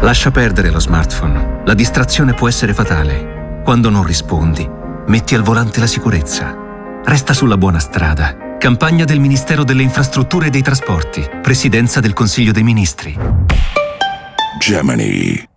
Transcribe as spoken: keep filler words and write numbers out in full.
Lascia perdere lo smartphone. La distrazione può essere fatale. Quando non rispondi, metti al volante la sicurezza. Resta sulla buona strada. Campagna del Ministero delle Infrastrutture e dei Trasporti. Presidenza del Consiglio dei Ministri. Gemini.